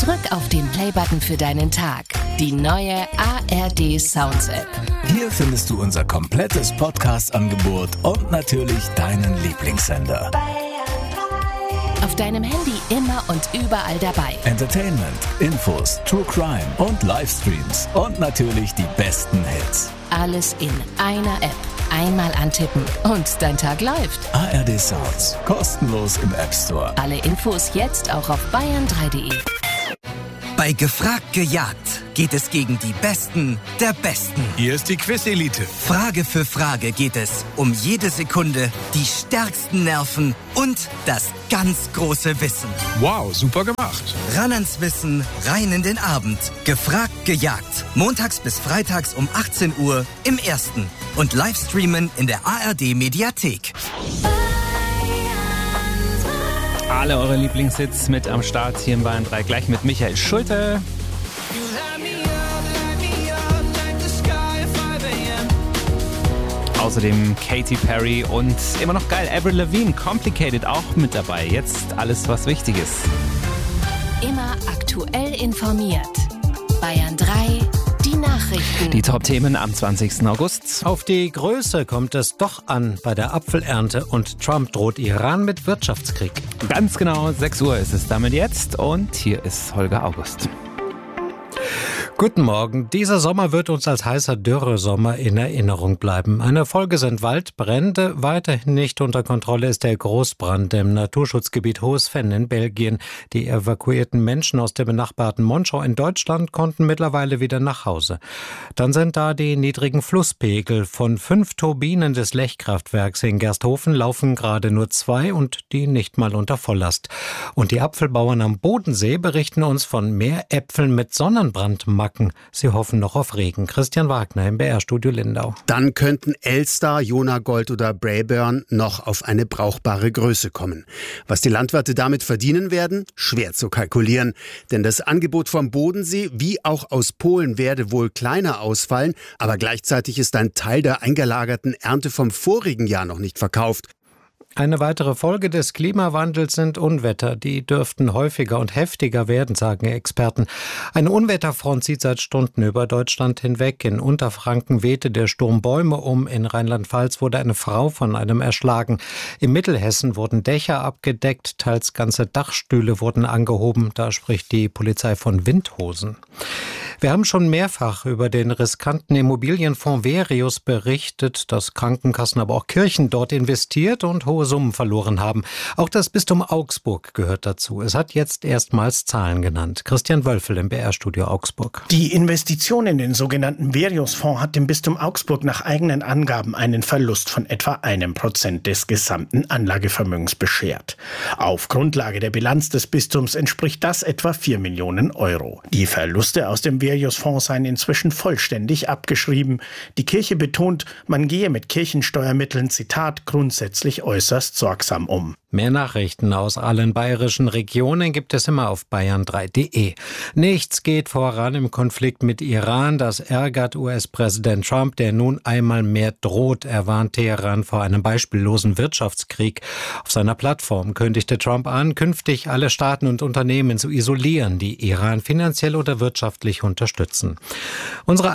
Drück auf den Play-Button für deinen Tag. Die neue ARD Sounds App. Hier findest du unser komplettes Podcast-Angebot und natürlich deinen Lieblingssender. Auf deinem Handy immer und überall dabei. Entertainment, Infos, True Crime und Livestreams und natürlich die besten Hits. Alles in einer App. Einmal antippen und dein Tag läuft. ARD Sounds, kostenlos im App Store. Alle Infos jetzt auch auf bayern3.de. Bei Gefragt gejagt geht es gegen die Besten der Besten. Hier ist die Quiz-Elite. Frage für Frage geht es um jede Sekunde, die stärksten Nerven und das ganz große Wissen. Wow, super gemacht. Ran ans Wissen, rein in den Abend. Gefragt gejagt. Montags bis freitags um 18 Uhr im Ersten. Und Livestreamen in der ARD-Mediathek. Alle eure Lieblingshits mit am Start hier in Bayern 3, gleich mit Michael Schulte. Außerdem Katy Perry und immer noch geil, Avril Lavigne, Complicated auch mit dabei. Jetzt alles, was wichtig ist. Immer aktuell informiert. Bayern 3, die Nachrichten. Die Top-Themen am 20. August. Auf die Größe kommt es doch an bei der Apfelernte und Trump droht Iran mit Wirtschaftskrieg. Ganz genau, 6 Uhr ist es damit jetzt und hier ist Holger August. Guten Morgen. Dieser Sommer wird uns als heißer Dürresommer in Erinnerung bleiben. Eine Folge sind Waldbrände. Weiterhin nicht unter Kontrolle ist der Großbrand im Naturschutzgebiet Hohes Venn in Belgien. Die evakuierten Menschen aus der benachbarten Monschau in Deutschland konnten mittlerweile wieder nach Hause. Dann sind da die niedrigen Flusspegel. Von 5 Turbinen des Lechkraftwerks in Gersthofen laufen gerade nur 2 und die nicht mal unter Volllast. Und die Apfelbauern am Bodensee berichten uns von mehr Äpfeln mit Sonnenbrandmacken. Sie hoffen noch auf Regen. Christian Wagner im BR-Studio Lindau. Dann könnten Elstar, Jonagold oder Braeburn noch auf eine brauchbare Größe kommen. Was die Landwirte damit verdienen werden, schwer zu kalkulieren. Denn das Angebot vom Bodensee wie auch aus Polen werde wohl kleiner ausfallen, aber gleichzeitig ist ein Teil der eingelagerten Ernte vom vorigen Jahr noch nicht verkauft. Eine weitere Folge des Klimawandels sind Unwetter. Die dürften häufiger und heftiger werden, sagen Experten. Eine Unwetterfront zieht seit Stunden über Deutschland hinweg. In Unterfranken wehte der Sturm Bäume um. In Rheinland-Pfalz wurde eine Frau von einem erschlagen. Im Mittelhessen wurden Dächer abgedeckt, teils ganze Dachstühle wurden angehoben. Da spricht die Polizei von Windhosen. Wir haben schon mehrfach über den riskanten Immobilienfonds Verius berichtet, dass Krankenkassen, aber auch Kirchen dort investiert und hohe Summen verloren haben. Auch das Bistum Augsburg gehört dazu. Es hat jetzt erstmals Zahlen genannt. Christian Wölfel im BR-Studio Augsburg. Die Investition in den sogenannten Verius-Fonds hat dem Bistum Augsburg nach eigenen Angaben einen Verlust von etwa 1% des gesamten Anlagevermögens beschert. Auf Grundlage der Bilanz des Bistums entspricht das etwa 4 Millionen Euro. Die Verluste aus dem Verius-Fonds seien inzwischen vollständig abgeschrieben. Die Kirche betont, man gehe mit Kirchensteuermitteln, Zitat, grundsätzlich äußerst sorgsam um. Mehr Nachrichten aus allen bayerischen Regionen gibt es immer auf bayern3.de. Nichts geht voran im Konflikt mit Iran. Das ärgert US-Präsident Trump, der nun einmal mehr droht. Er warnt Teheran vor einem beispiellosen Wirtschaftskrieg. Auf seiner Plattform kündigte Trump an, künftig alle Staaten und Unternehmen zu isolieren, die Iran finanziell oder wirtschaftlich unterstützen. Unsere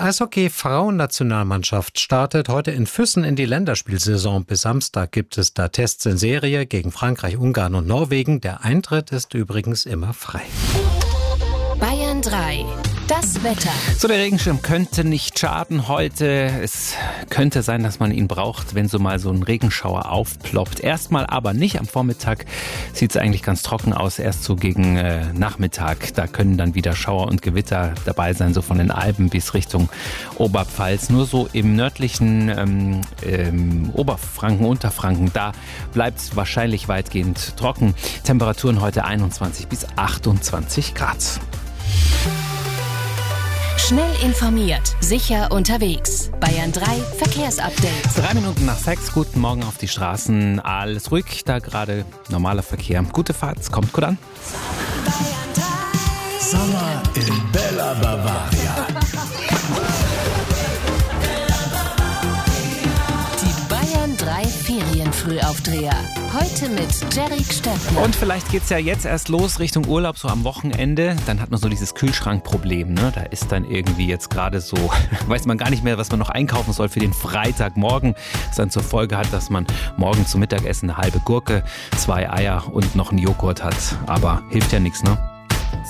Eishockey-Frauennationalmannschaft startet heute in Füssen in die Länderspielsaison. Bis Samstag gibt es da Tests in Serie gegen Frankreich, Ungarn und Norwegen. Der Eintritt ist übrigens immer frei. Bayern 3, das Wetter. So, der Regenschirm könnte nicht schaden heute. Es könnte sein, dass man ihn braucht, wenn so mal so ein Regenschauer aufploppt. Erstmal aber nicht. Am Vormittag sieht es eigentlich ganz trocken aus. Erst so gegen Nachmittag. Da können dann wieder Schauer und Gewitter dabei sein, so von den Alpen bis Richtung Oberpfalz. Nur so im nördlichen Oberfranken, Unterfranken, da bleibt es wahrscheinlich weitgehend trocken. Temperaturen heute 21 bis 28 Grad. Schnell informiert, sicher unterwegs. Bayern 3 Verkehrsupdate. 3 Minuten nach 6, guten Morgen auf die Straßen. Alles ruhig, da gerade normaler Verkehr. Gute Fahrt, es kommt gut an. Sommer in Bella Bavaria. Die Bayern 3 Ferienfrühaufsteher. Tagesaufdreher. Heute mit Jerry Stöckner. Und vielleicht geht's ja jetzt erst los Richtung Urlaub, so am Wochenende. Dann hat man so dieses Kühlschrankproblem, ne? Da ist dann irgendwie jetzt gerade so, weiß man gar nicht mehr, was man noch einkaufen soll für den Freitagmorgen. Das dann zur Folge hat, dass man morgen zum Mittagessen eine halbe Gurke, 2 Eier und noch einen Joghurt hat. Aber hilft ja nichts, ne?